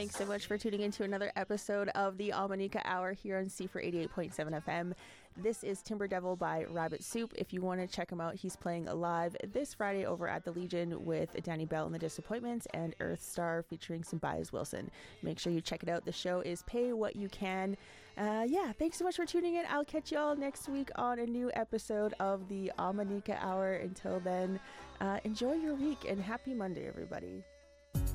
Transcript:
Thanks so much for tuning into another episode of the Almanika Hour here on C4 88.7 FM. This is Timber Devil by Rabbit Soup. If you want to check him out, he's playing live this Friday over at the Legion with Danny Bell and the Disappointments and Earth Star featuring Symbiosis Wilson. Make sure you check it out. The show is Pay What You Can. Thanks so much for tuning in. I'll catch you all next week on a new episode of the Almanika Hour. Until then, enjoy your week and happy Monday, everybody.